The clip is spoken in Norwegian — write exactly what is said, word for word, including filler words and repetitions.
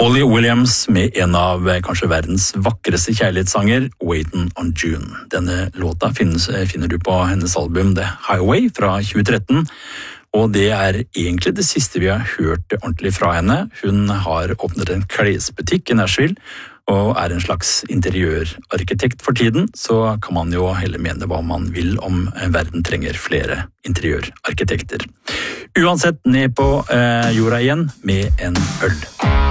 Ollie Williams med en av kanskje verdens vakreste kjærlighetssanger, Waiting on June. Denne låta finnes, finner du på hennes album The Highway fra tjue tretten, og det er egentlig det siste vi har hørt ordentlig fra henne. Hun har åpnet en klesbutikk i Nashville, og er en slags interiørarkitekt for tiden, så kan man jo heller mene hva man vil om verden trenger flere interiørarkitekter. Uansett, ned på eh, jorda igjen med en øl.